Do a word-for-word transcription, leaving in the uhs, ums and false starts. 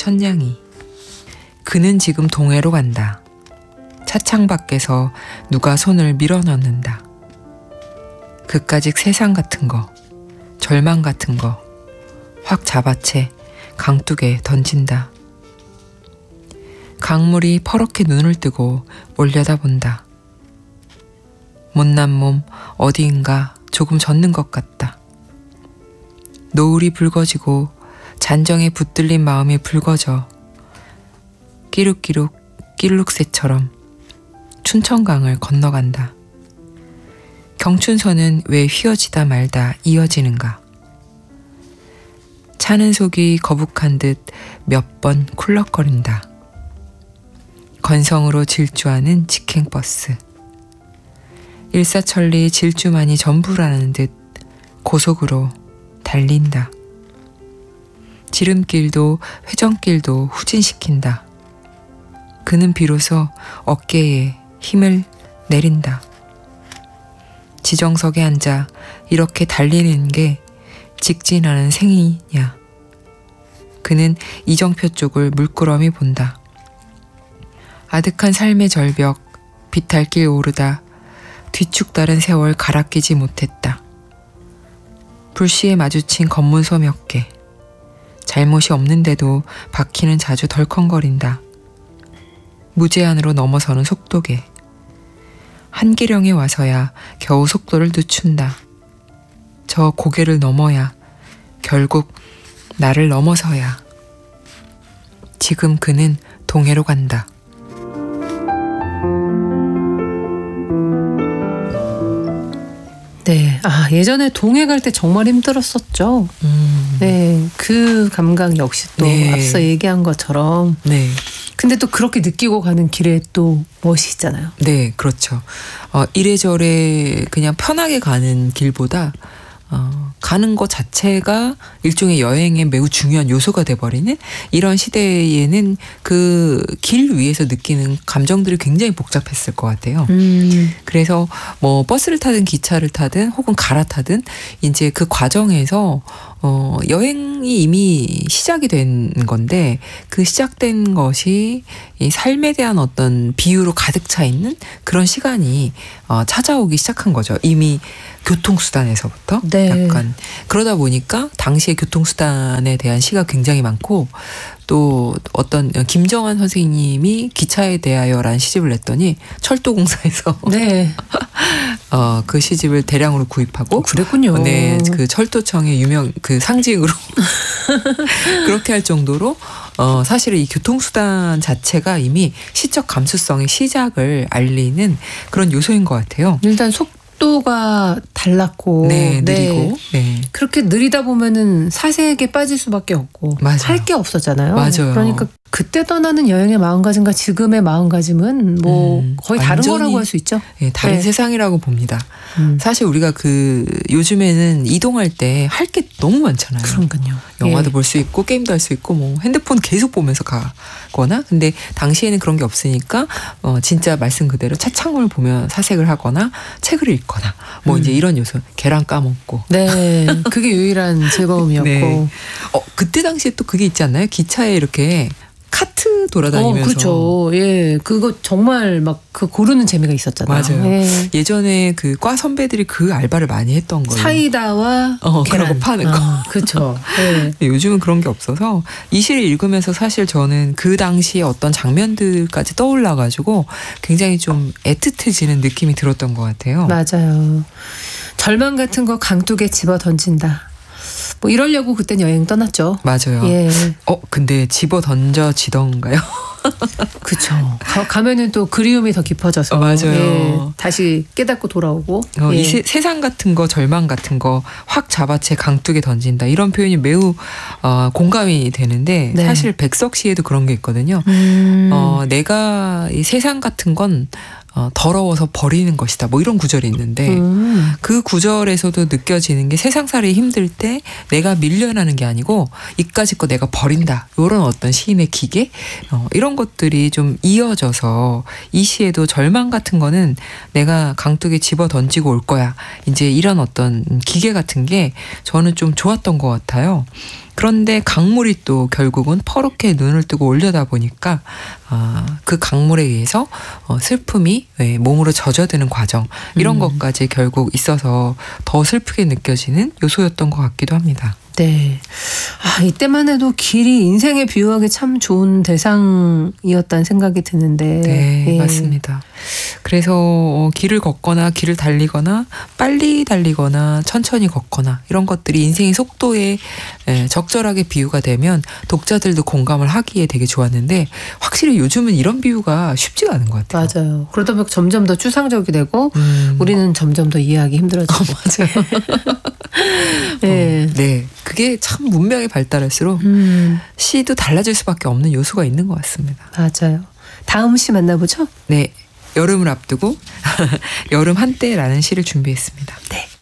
천냥이. 그는 지금 동해로 간다. 차창 밖에서 누가 손을 밀어넣는다. 그까짓 세상 같은 거, 절망 같은 거 확 잡아채 강둑에 던진다. 강물이 퍼렇게 눈을 뜨고 올려다본다. 못난 몸 어디인가 조금 젖는 것 같다. 노을이 붉어지고 잔정에 붙들린 마음이 붉어져 끼룩끼룩 끼룩새처럼 춘천강을 건너간다. 경춘선은 왜 휘어지다 말다 이어지는가. 차는 속이 거북한 듯 몇 번 쿨럭거린다. 건성으로 질주하는 직행버스. 일사천리 질주만이 전부라는 듯 고속으로 달린다. 지름길도 회전길도 후진시킨다. 그는 비로소 어깨에 힘을 내린다. 지정석에 앉아 이렇게 달리는 게 직진하는 생이냐. 그는 이정표 쪽을 물끄러미 본다. 아득한 삶의 절벽, 비탈길 오르다 뒤축다른 세월 갈아끼지 못했다. 불시에 마주친 검문소 몇 개. 잘못이 없는데도 바퀴는 자주 덜컹거린다. 무제한으로 넘어서는 속도계. 한계령에 와서야 겨우 속도를 늦춘다. 저 고개를 넘어야 결국 나를 넘어서야. 지금 그는 동해로 간다. 네, 아 예전에 동해 갈 때 정말 힘들었었죠. 음. 네, 그 감각 역시 또 네. 앞서 얘기한 것처럼. 네. 근데 또 그렇게 느끼고 가는 길에 또 멋이 있잖아요. 네, 그렇죠. 어, 이래저래 그냥 편하게 가는 길보다 어, 가는 것 자체가 일종의 여행의 매우 중요한 요소가 돼버리는 이런 시대에는 그 길 위에서 느끼는 감정들이 굉장히 복잡했을 것 같아요. 음. 그래서 뭐 버스를 타든 기차를 타든 혹은 갈아타든 이제 그 과정에서 어, 여행이 이미 시작이 된 건데 그 시작된 것이 이 삶에 대한 어떤 비유로 가득 차 있는 그런 시간이 어, 찾아오기 시작한 거죠. 이미 교통수단에서부터 네. 약간 그러다 보니까 당시의 교통수단에 대한 시가 굉장히 많고 또 어떤 김정한 선생님이 기차에 대하여라는 시집을 냈더니 철도공사에서 네. 어, 그 시집을 대량으로 구입하고 그랬군요. 네, 그 철도청의 유명 그 상징으로 그렇게 할 정도로 어, 사실은 이 교통수단 자체가 이미 시적 감수성의 시작을 알리는 그런 요소인 것 같아요. 일단 속도가 달랐고, 네, 느리고, 네. 그렇게 느리다 보면은 사색에 빠질 수밖에 없고, 맞아요. 할 게 없었잖아요. 맞아요. 그러니까 그때 떠나는 여행의 마음가짐과 지금의 마음가짐은 뭐 음, 거의 다른 완전히, 거라고 할 수 있죠. 네, 다른 네. 세상이라고 봅니다. 음. 사실 우리가 그 요즘에는 이동할 때 할 게 너무 많잖아요. 그러니까요. 영화도 예. 볼 수 있고 게임도 할 수 있고 뭐 핸드폰 계속 보면서 가거나 근데 당시에는 그런 게 없으니까 어 진짜 말씀 그대로 차창문을 보면 사색을 하거나 책을 읽거나 뭐 음. 이제 이런 요소 계란 까먹고 네, 그게 유일한 즐거움이었고. 네. 어 그때 당시에 또 그게 있지 않나요? 기차에 이렇게 카트 돌아다니면서. 어, 그렇죠. 예, 그거 정말 막 그 고르는 재미가 있었잖아요. 맞아요. 예. 예전에 그 과 선배들이 그 알바를 많이 했던 거예요. 사이다와 어, 계란 그런 거 파는 거. 아, 그렇죠. 예. 요즘은 그런 게 없어서 이 시를 읽으면서 사실 저는 그 당시에 어떤 장면들까지 떠올라가지고 굉장히 좀 애틋해지는 느낌이 들었던 것 같아요. 맞아요. 절망 같은 거 강둑에 집어 던진다. 뭐 이러려고 그땐 여행 떠났죠. 맞아요. 예. 어 근데 집어 던져지던가요? 그렇죠. 가, 가면은 또 그리움이 더 깊어져서 어, 맞아요. 예, 다시 깨닫고 돌아오고. 어, 예. 이 세, 세상 같은 거 절망 같은 거 확 잡아채 강둑에 던진다 이런 표현이 매우 어, 공감이 되는데 네. 사실 백석 시에도 그런 게 있거든요. 음. 어, 내가 이 세상 같은 건 어, 더러워서 버리는 것이다. 뭐 이런 구절이 있는데 음. 그 구절에서도 느껴지는 게 세상살이 힘들 때 내가 밀려나는 게 아니고 이까짓 거 내가 버린다. 이런 어떤 시인의 기계 어, 이런 이런 것들이 좀 이어져서 이 시에도 절망 같은 거는 내가 강둑에 집어 던지고 올 거야. 이제 이런 어떤 기계 같은 게 저는 좀 좋았던 것 같아요. 그런데 강물이 또 결국은 퍼렇게 눈을 뜨고 올려다 보니까 아, 그 강물에 의해서 어, 슬픔이 네, 몸으로 젖어드는 과정 이런 음. 것까지 결국 있어서 더 슬프게 느껴지는 요소였던 것 같기도 합니다. 네. 아, 이때만 해도 길이 인생에 비유하기 참 좋은 대상이었다는 생각이 드는데. 네, 예. 맞습니다. 그래서 어, 길을 걷거나 길을 달리거나 빨리 달리거나 천천히 걷거나 이런 것들이 인생의 속도에 에, 적절하게 비유가 되면 독자들도 공감을 하기에 되게 좋았는데 확실히 요즘은 이런 비유가 쉽지가 않은 것 같아요. 맞아요. 그러다 보면 점점 더 추상적이 되고 음. 우리는 점점 더 이해하기 힘들어지고. 어, 맞아요. 네. 어, 네. 그게 참 문명이 발달할수록 음, 시도 달라질 수밖에 없는 요소가 있는 것 같습니다. 맞아요. 다음 시 만나보죠. 네. 여름을 앞두고 여름 한때라는 시를 준비했습니다. 네.